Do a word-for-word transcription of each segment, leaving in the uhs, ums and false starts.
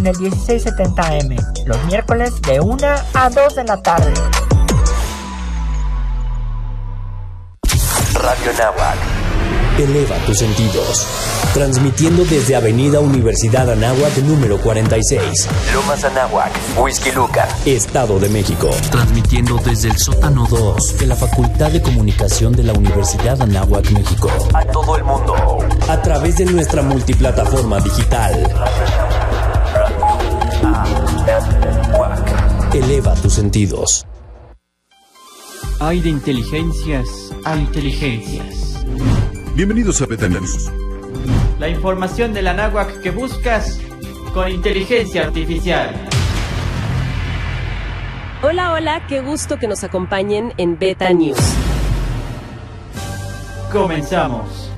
en el dieciséis setenta A M, los miércoles de una a dos de la tarde. Radio Anáhuac. Eleva tus sentidos. Transmitiendo desde Avenida Universidad Anáhuac número cuarenta y seis. Lomas Anáhuac, Huixquilucan, Estado de México. Transmitiendo desde el sótano dos de la Facultad de Comunicación de la Universidad Anáhuac, México. A todo el mundo. A través de nuestra multiplataforma digital. Eleva tus sentidos. Hay de inteligencias a inteligencias. Bienvenidos a Beta News. La información del Anáhuac que buscas con inteligencia artificial. Hola, hola, qué gusto que nos acompañen en Beta News. Comenzamos.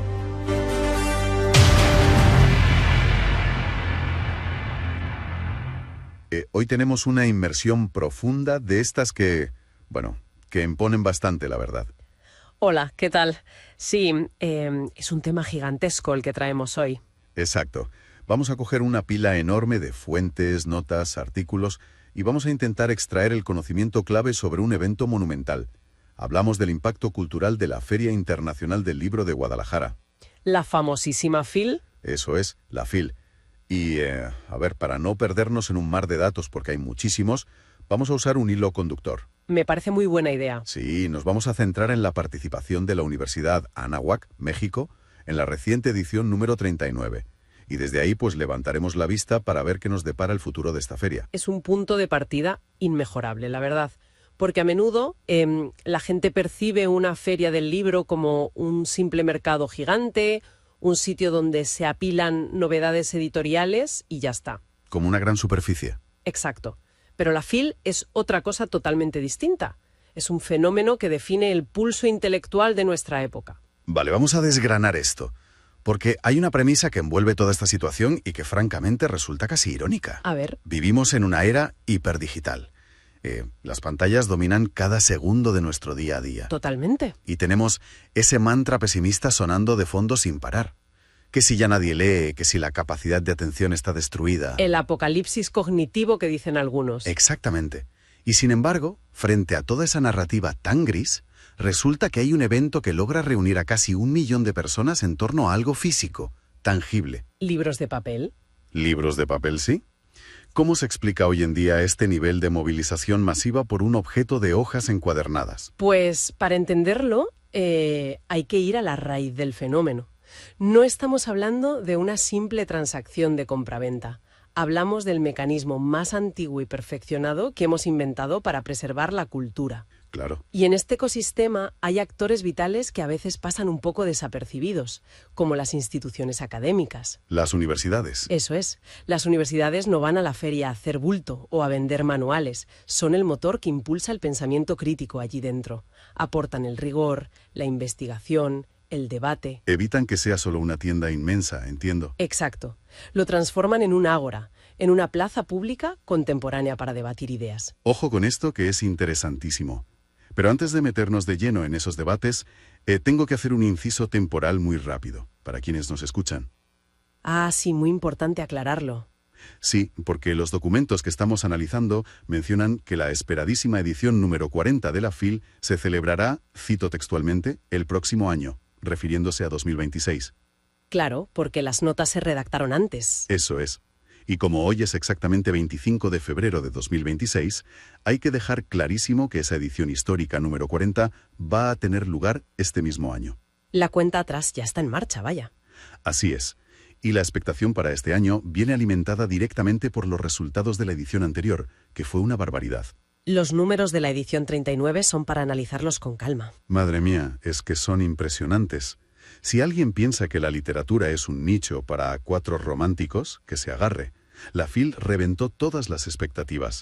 Eh, hoy tenemos una inmersión profunda de estas que, bueno, que imponen bastante, la verdad. Hola, ¿qué tal? Sí, eh, es un tema gigantesco el que traemos hoy. Exacto. Vamos a coger una pila enorme de fuentes, notas, artículos y vamos a intentar extraer el conocimiento clave sobre un evento monumental. Hablamos del impacto cultural de la Feria Internacional del Libro de Guadalajara. La famosísima F I L. Eso es, la F I L. Y, eh, a ver, para no perdernos en un mar de datos, porque hay muchísimos, vamos a usar un hilo conductor. Me parece muy buena idea. Sí, nos vamos a centrar en la participación de la Universidad Anáhuac, México, en la reciente edición número treinta y nueve. Y desde ahí pues levantaremos la vista para ver qué nos depara el futuro de esta feria. Es un punto de partida inmejorable, la verdad. Porque a menudo eh, la gente percibe una feria del libro como un simple mercado gigante, un sitio donde se apilan novedades editoriales y ya está. Como una gran superficie. Exacto. Pero la F I L es otra cosa totalmente distinta. Es un fenómeno que define el pulso intelectual de nuestra época. Vale, vamos a desgranar esto. Porque hay una premisa que envuelve toda esta situación y que francamente resulta casi irónica. A ver. Vivimos en una era hiperdigital. Eh, las pantallas dominan cada segundo de nuestro día a día. Totalmente. Y tenemos ese mantra pesimista sonando de fondo sin parar. Que si ya nadie lee, que si la capacidad de atención está destruida. El apocalipsis cognitivo que dicen algunos. Exactamente. Y sin embargo, frente a toda esa narrativa tan gris, resulta que hay un evento que logra reunir a casi un millón de personas en torno a algo físico, tangible. ¿Libros de papel? ¿Libros de papel, sí? ¿Cómo se explica hoy en día este nivel de movilización masiva por un objeto de hojas encuadernadas? Pues, para entenderlo, eh, hay que ir a la raíz del fenómeno. No estamos hablando de una simple transacción de compraventa. Hablamos del mecanismo más antiguo y perfeccionado que hemos inventado para preservar la cultura. Claro. Y en este ecosistema hay actores vitales que a veces pasan un poco desapercibidos, como las instituciones académicas. Las universidades. Eso es. Las universidades no van a la feria a hacer bulto o a vender manuales. Son el motor que impulsa el pensamiento crítico allí dentro. Aportan el rigor, la investigación, el debate. Evitan que sea solo una tienda inmensa, entiendo. Exacto. Lo transforman en un ágora, en una plaza pública contemporánea para debatir ideas. Ojo con esto, que es interesantísimo. Pero antes de meternos de lleno en esos debates, eh, tengo que hacer un inciso temporal muy rápido, para quienes nos escuchan. Ah, sí, muy importante aclararlo. Sí, porque los documentos que estamos analizando mencionan que la esperadísima edición número cuarenta de la F I L se celebrará, cito textualmente, el próximo año, refiriéndose a dos mil veintiséis. Claro, porque las notas se redactaron antes. Eso es. Y como hoy es exactamente veinticinco de febrero de dos mil veintiséis, hay que dejar clarísimo que esa edición histórica número cuarenta va a tener lugar este mismo año. La cuenta atrás ya está en marcha, vaya. Así es. Y la expectación para este año viene alimentada directamente por los resultados de la edición anterior, que fue una barbaridad. Los números de la edición treinta y nueve son para analizarlos con calma. Madre mía, es que son impresionantes. Si alguien piensa que la literatura es un nicho para cuatro románticos, que se agarre. La F I L reventó todas las expectativas.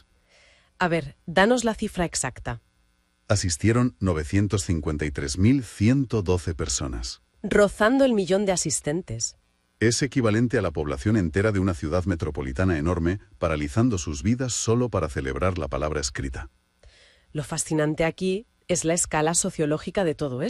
A ver, danos la cifra exacta. Asistieron novecientos cincuenta y tres mil ciento doce personas. Rozando el millón de asistentes. Es equivalente a la población entera de una ciudad metropolitana enorme, paralizando sus vidas solo para celebrar la palabra escrita. Lo fascinante aquí es la escala sociológica de todo esto.